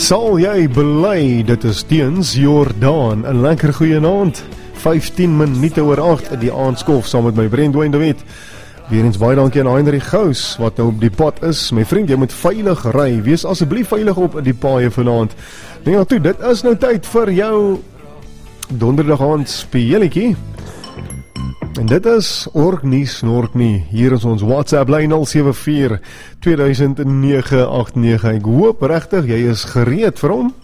Sal jy bely, dit is teens Jordaan, 'n lekker goeie aand, 15 minute oor 8, die aandskof saam met my Brandwyn de Wet. Weer eens baie dankie aan Heinrich Gous, wat nou op die pad is. My vriend, jy moet veilig ry, wees asseblief veilig op die paaie vanaand. Nou ja toe, dit is nou tyd vir jou donderdag aand speletjie. En dit is Ork nie snork nie. Hier is ons WhatsApp lyn 074 200989. Ek hoop regtig jy is gereed vir hom.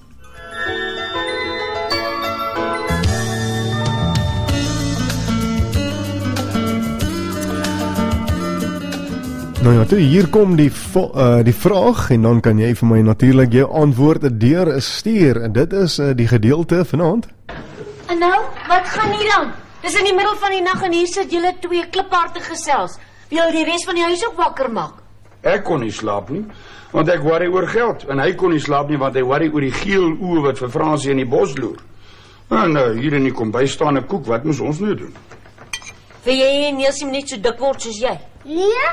Nou ja, toe hier kom die vraag en dan kan jy vir my natuurlik jou antwoorde deur stuur. En dit is die gedeelte vanaand. En nou, wat gaan hier dan? Dis in die middel van die nag en hier sit julle twee kliphartig gesels. Wil die res van die huis ook wakker maak? Ek kon nie slaap nie, want ek worry oor geld. En hy kon nie slaap nie, want hy worry oor die geel oë wat vir Fransie in die bos loer. En hier in die kombuis staan 'n koek, wat moes ons nou doen? Wil jy en Nielsie net so dik word soos jy? Nee?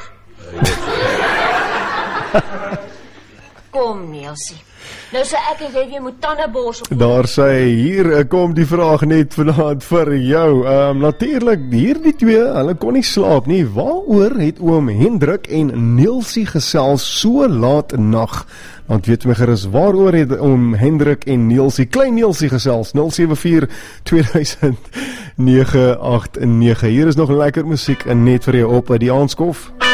Kom Nielsie. Nou sê ek en jy weer moet tande borsel. Daar sê hier kom die vraag net vanaand vir jou. Natuurlik hierdie twee, hulle kon nie slaap nie. Waaroor het oom Hendrik en Nielsie gesels so laat nag? Want weet my gerus, waaroor het oom Hendrik en Nielsie, klein Nielsie gesels? 074 200989. Hier is nog lekker musiek en net vir jou op die aandskof.